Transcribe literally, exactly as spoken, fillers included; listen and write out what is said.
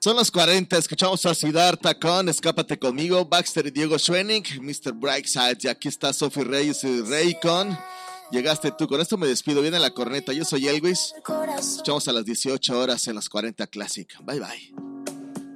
Son los cuarenta, escuchamos a Siddhartha con Escápate Conmigo, Baxter y Diego Schwenning, mister Brightside, y aquí está Sophie Reyes y Rey con Llegaste Tú. Con esto me despido, viene la corneta, yo soy Elvis, escuchamos a las dieciocho horas en los cuarenta Classic, bye bye.